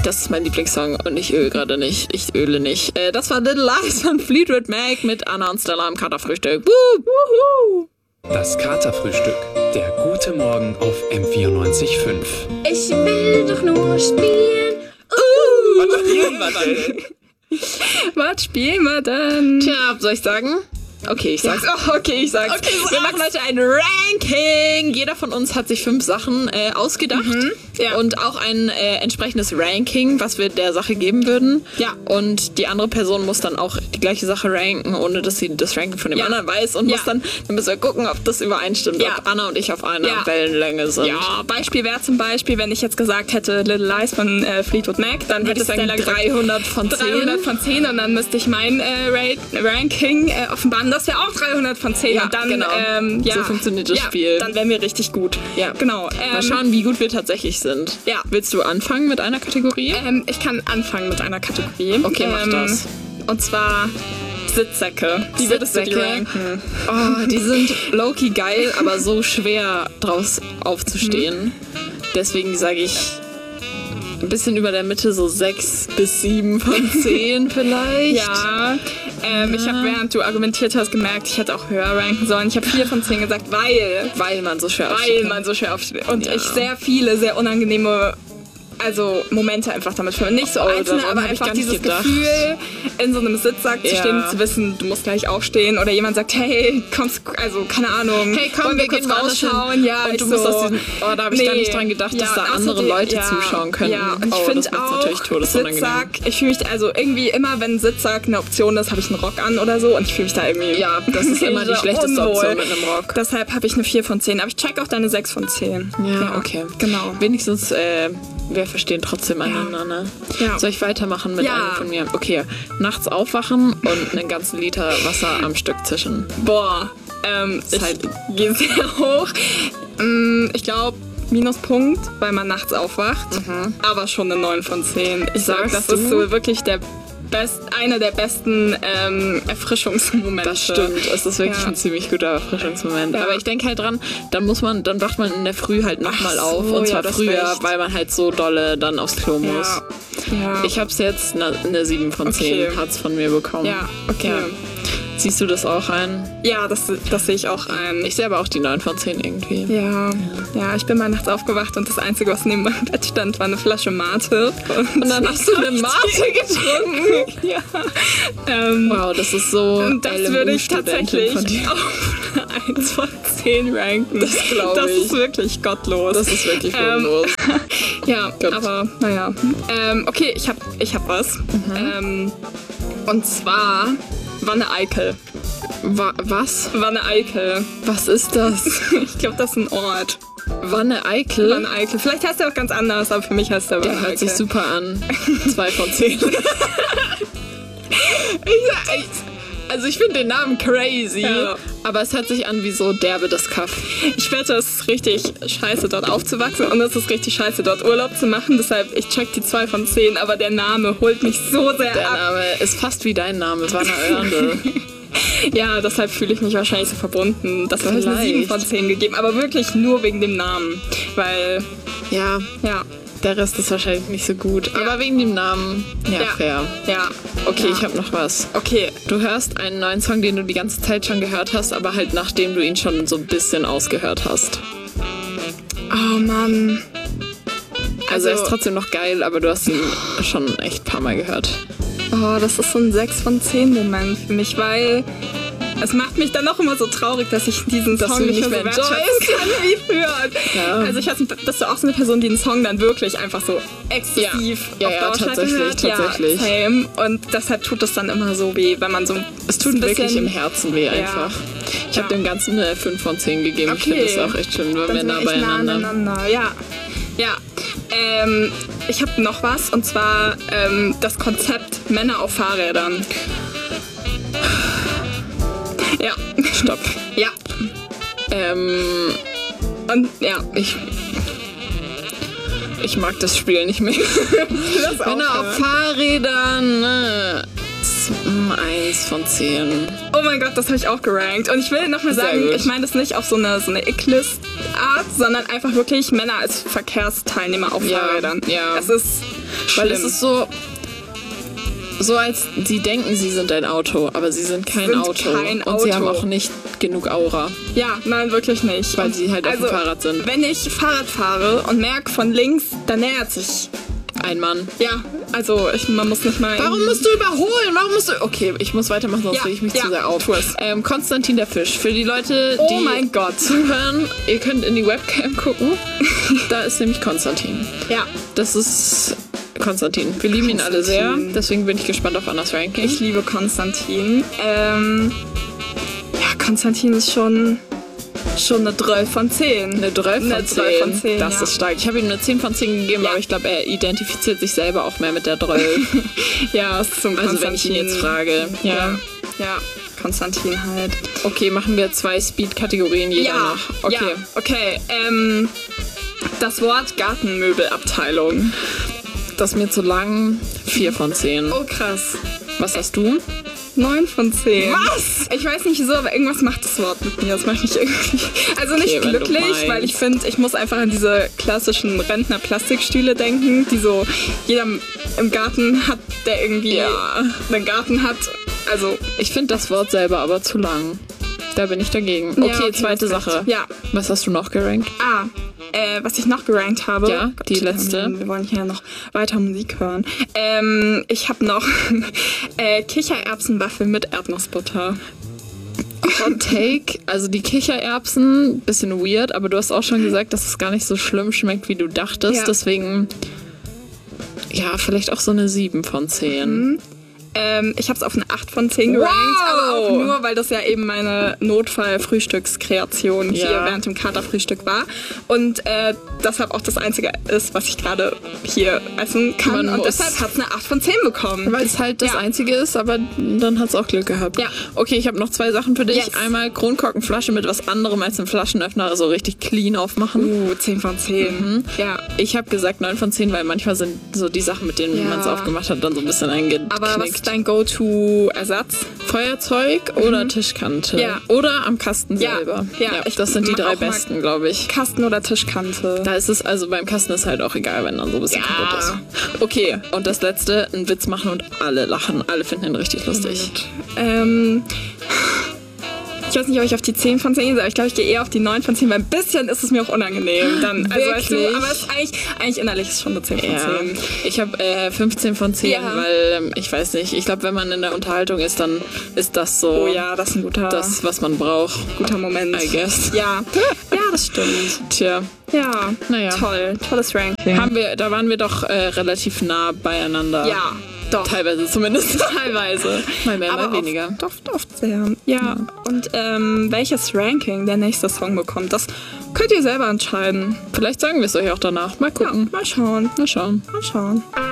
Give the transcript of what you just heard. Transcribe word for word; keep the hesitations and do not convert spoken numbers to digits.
Das ist mein Lieblingssong und ich öle gerade nicht. Ich öle nicht. Äh, das war Little Lies von Fleetwood Mac mit Anna und Stella im Katerfrühstück. Woo, wuhu. Das Katerfrühstück. Der gute Morgen auf M vierundneunzig Komma fünf. Ich will doch nur spielen. Uh. Was spielen wir dann? Was spielen wir dann? Tja, soll ich sagen? Okay, ich sag's. Oh, okay, ich sag's. Okay, sag's. Wir machen heute ein Ranking. Jeder von uns hat sich fünf Sachen äh, ausgedacht. Mhm, ja. Und auch ein äh, entsprechendes Ranking, was wir der Sache geben würden. Ja. Und die andere Person muss dann auch die gleiche Sache ranken, ohne dass sie das Ranking von dem Ja. anderen weiß. Und Ja. muss dann, dann müssen wir gucken, ob das übereinstimmt, Ja. ob Anna und ich auf einer Ja. Wellenlänge sind. Ja, Beispiel wäre zum Beispiel, wenn ich jetzt gesagt hätte Little Lies von äh, Fleetwood Mac, dann würde Würde ich sagen Stella gesagt, dreihundert von zehn. dreihundert von zehn und dann müsste ich mein äh, Rate, Ranking äh, offenbaren. Das wäre auch dreihundert von zehn. Ja, und dann, genau. ähm, ja, So funktioniert das ja, Spiel. Dann wären wir richtig gut. Ja. Genau. Ähm, Mal schauen, wie gut wir tatsächlich sind. Ja. Willst du anfangen mit einer Kategorie? Ähm, ich kann anfangen mit einer Kategorie. Okay, mach ähm, das. Und zwar Sitzsäcke. Wie würdest du die Sitzsäcke? ranken? Oh, die sind low-key geil, aber so schwer draus aufzustehen. Deswegen sage ich ein bisschen über der Mitte, so sechs bis sieben von zehn vielleicht. Ja, ähm, ich habe, während du argumentiert hast, gemerkt, ich hätte auch höher ranken sollen. Ich habe vier von zehn gesagt, weil, Weil man so schwer weil aufstehen man so schwer aufsteht. Und Ja. ich sehr viele, sehr unangenehme also Momente einfach damit führen. Nicht so Oh, einzelne, daran aber hab ich einfach gar nicht dieses gedacht. Gefühl, in so einem Sitzsack zu Ja. stehen, zu wissen, du musst gleich aufstehen. Oder jemand sagt, hey, kommst, also keine Ahnung. Hey, komm, wollen wir kurz gehen woanders hin. rausschauen. Ja, Und ich du musst so, aus diesem, oh, da habe ich gar nee. nicht dran gedacht, dass Ja, da und andere außerdem- Leute ja, zuschauen können. Ja, und ich oh, finde das macht's auch, natürlich todesunangenehm. Sitzsack, ich fühle mich, also irgendwie immer, wenn Sitzsack eine Option ist, habe ich einen Rock an oder so und ich fühle mich da irgendwie Ja, das ist immer die so schlechteste unwohl. Option mit einem Rock. Deshalb habe ich eine vier von zehn, aber ich check auch deine sechs von zehn. Ja, okay. Genau. Wenigstens, äh, wir verstehen trotzdem einander, ne? Ja. Soll ich weitermachen mit Ja. einem von mir? Okay, nachts aufwachen und einen ganzen Liter Wasser am Stück zischen. Boah, ähm, ich halt- gehe sehr hoch. Mm, Ich glaube, Minuspunkt, weil man nachts aufwacht, aber schon eine neun von zehn. Ich sag, Sagst das ist du? so wirklich der best, einer der besten ähm, Erfrischungsmomente. Das stimmt, es ist wirklich Ja. ein ziemlich guter Erfrischungsmoment. Ja. Aber ich denke halt dran, dann muss man, dann wacht man in der Früh halt nochmal Ach so, auf. Und zwar ja, das früher, recht. weil man halt so dolle dann aufs Klo muss. Ja. Ja. Ich hab's jetzt eine, eine sieben von Okay. zehn hat's von mir bekommen. ja, okay. Ja. Siehst du das auch ein? Ja, das, das sehe ich auch ein. Ich sehe aber auch die neun von zehn irgendwie. Ja, ja, ich bin mal nachts aufgewacht und das Einzige, was neben meinem Bett stand, war eine Flasche Mate. Und dann hast du eine Mate getrunken. Ja. Ähm, Wow, das ist so Und das L M würde ich U-Studentin tatsächlich von dir. auf eine eins von zehn ranken. Das glaub Das ich. ist wirklich gottlos. Das ist wirklich Ähm, bodenlos. ja, Gott. aber naja. Ähm, okay, ich hab, ich hab was. Mhm. Ähm, und zwar Wanne-Eickel. Wa was? Wanne-Eickel. Was ist das? Ich glaube, das ist ein Ort. Wanne-Eickel? Wanne-Eickel. Vielleicht heißt er auch ganz anders, aber für mich heißt er Der Wanne-Eickel. hört sich super an. Zwei von zehn. ich, also ich finde den Namen crazy, Ja. aber es hört sich an wie so derbe das Kaff. Ich wette, es ist richtig scheiße, dort aufzuwachsen und es ist richtig scheiße, dort Urlaub zu machen. Deshalb, ich check die zwei von zehn, aber der Name holt mich so sehr Der ab. Name ist fast wie dein Name, Wanne Oerndl. Ja, deshalb fühle ich mich wahrscheinlich so verbunden. Das habe ich eine Vielleicht. sieben von zehn gegeben, aber wirklich nur wegen dem Namen. Weil, Ja, ja, der Rest ist wahrscheinlich nicht so gut, aber wegen dem Namen, ja, Ja. fair. ja. Okay, ja. ich habe noch was. Okay, Du hörst einen neuen Song, den du die ganze Zeit schon gehört hast, aber halt nachdem du ihn schon so ein bisschen ausgehört hast. oh Mann. Also, er Also- ist trotzdem noch geil, aber du hast ihn schon echt ein paar Mal gehört. Oh, das ist so ein sechs von zehn Moment für mich, weil es macht mich dann auch immer so traurig, dass ich diesen Dass Song du nicht nicht mehr mehr so wertschätzen kann wie früher. Ja. Also ich weiß nicht, bist du auch so eine Person, die einen Song dann wirklich einfach so exzessiv Ja, auf ja, Dauerschleife tatsächlich, hört? tatsächlich. Ja, same. Und deshalb tut es dann immer so weh, wenn man so Es tut ein bisschen wirklich im Herzen weh einfach. Ich Ja. habe dem Ganzen eine fünf von zehn gegeben. Ich Okay. finde das auch echt schön, weil Dann wir sind nah echt nah beieinander. aneinander. Ja, ja. Ähm, ich habe noch was und zwar ähm, das Konzept Männer auf Fahrrädern. Ja, Stopp. ja. Ähm, Und ja, ich, ich mag das Spiel nicht mehr. das auch. Männer auf Fahrrädern, ne? Eins von zehn. Oh mein Gott, das habe ich auch gerankt. Und ich will nochmal Sehr sagen, gut. ich meine das nicht auf so eine, so eine Ick-List-Art, sondern einfach wirklich Männer als Verkehrsteilnehmer auf Ja, Fahrrädern. ja. Es ist Weil Schlimm. es ist so, so als sie denken, sie sind ein Auto, aber sie sind kein Sind Auto. kein Und sie Auto. haben auch nicht genug Aura, Ja, nein, wirklich nicht. weil sie halt auf also, dem Fahrrad sind. Wenn ich Fahrrad fahre und merke von links, dann nähert sich. Ein Mann. Ja, also ich, man muss nicht mal... Warum musst du überholen? Warum musst du... Okay, ich muss weitermachen, sonst Ja, reg ich mich ja, zu sehr auf. tu es. Ähm, Konstantin der Fisch. Für die Leute, Oh die mein Gott. zuhören, ihr könnt in die Webcam gucken. Da ist nämlich Konstantin. Ja, Das ist Konstantin. Wir lieben ihn alle sehr. Konstantin. Deswegen bin ich gespannt auf Annas Ranking. ich liebe Konstantin. Ähm, ja, Konstantin ist schon, schon eine drei von zehn. Eine drei von Eine zehn. drei von zehn, Das ja. ist stark. Ich habe ihm eine zehn von zehn gegeben, Ja. aber ich glaube, er identifiziert sich selber auch mehr mit der drei. Ja, es ist so ein Also Konstantin. wenn ich ihn jetzt frage. Ja. Ja, ja, Konstantin halt. Okay, machen wir zwei Speed-Kategorien jeder Ja, noch. Okay. ja, okay. Ähm, das Wort Gartenmöbelabteilung. Das ist mir zu lang. vier von zehn. Oh, krass. Was hast du? neun von zehn. Was? Ich weiß nicht wieso, aber irgendwas macht das Wort mit mir. Das macht mich irgendwie... Also nicht Okay, wenn du glücklich, meinst. weil ich finde, ich muss einfach an diese klassischen Rentner-Plastikstühle denken, die so jeder im Garten hat, der irgendwie Ja. einen Garten hat. Also, Ich finde das Wort selber aber zu lang. Da bin ich dagegen. Okay, ja, okay, zweite hast recht. Sache. Ja. Was hast du noch gerankt? Ah, äh, was ich noch gerankt habe. Ja, die letzte. Ähm, wir wollen hier noch weiter Musik hören. Ähm, ich habe noch äh, Kichererbsenwaffel mit Erdnussbutter. Hot Take. Also die Kichererbsen, bisschen weird, aber du hast auch schon gesagt, dass es gar nicht so schlimm schmeckt, wie du dachtest. Ja. Deswegen, ja, vielleicht auch so eine sieben von zehn. Ähm, ich habe es auf eine acht von zehn gerankt, Wow. aber auch nur, weil das ja eben meine Notfall-Frühstückskreation hier Ja. während dem Katerfrühstück war. Und äh, deshalb auch das Einzige ist, was ich gerade hier essen kann. Man Und muss. deshalb hat es eine acht von zehn bekommen. Weil es halt das Ja. Einzige ist, aber dann hat es auch Glück gehabt. Ja. Okay, ich habe noch zwei Sachen für dich. Yes. Einmal Kronkorkenflasche mit was anderem als einem Flaschenöffner, so richtig clean aufmachen. Uh, zehn von zehn. Ja. Ich habe gesagt neun von zehn, weil manchmal sind so die Sachen, mit denen Ja. man es aufgemacht hat, dann so ein bisschen eingeknickt. Aber was ist dein Go-To-Ersatz? Feuerzeug oder Tischkante? Ja. Oder am Kasten Ja. selber. Ja, ich das sind die mach drei auch mal- besten, glaube ich. Kasten oder Tischkante? Da ist es, also beim Kasten ist halt auch egal, wenn dann so ein bisschen Ja. kaputt ist. Okay, und das letzte, einen Witz machen und alle lachen. Alle finden ihn richtig lustig. Ähm, ich weiß nicht, ob ich auf die zehn von zehn gehe, aber ich glaube, ich gehe eher auf die neun von zehn, weil ein bisschen ist es mir auch unangenehm. Dann, also, weißt du, Wirklich? aber es ist eigentlich, eigentlich innerlich ist es schon eine zehn von Ja, zehn. ich habe äh, fünfzehn von zehn, Ja. weil ähm, ich weiß nicht, ich glaube, wenn man in der Unterhaltung ist, dann ist das so Oh ja, das ist ein guter, das, was man braucht. guter Moment. I guess. Ja. Ja, das stimmt. Tja, Ja, Naja. toll. Tolles Ranking. haben wir, da waren wir doch äh, relativ nah beieinander. Ja, doch. Teilweise zumindest. Teilweise. Mal mehr, Aber mal weniger. Oft, oft, oft sehr. Ja. Und ähm, welches Ranking der nächste Song bekommt, das könnt ihr selber entscheiden. Vielleicht sagen wir es euch auch danach. Mal Ja, gucken. mal schauen. Mal schauen. Mal schauen.